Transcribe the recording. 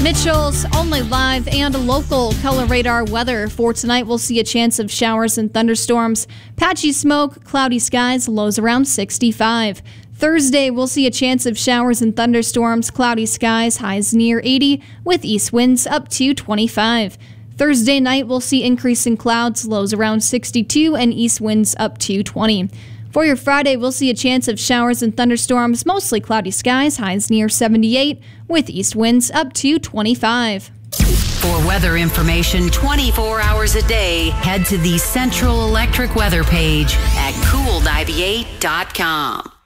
Mitchell's Only Live and local color radar weather. For tonight, we'll see a chance of showers and thunderstorms. Patchy smoke, cloudy skies, lows around 65. Thursday, we'll see a chance of showers and thunderstorms, cloudy skies, highs near 80, with east winds up to 25. Thursday night, we'll see increasing clouds, lows around 62, and east winds up to 20. For your Friday, we'll see a chance of showers and thunderstorms, mostly cloudy skies, highs near 78, with east winds up to 25. For weather information 24 hours a day, head to the Central Electric weather page at cool98.com.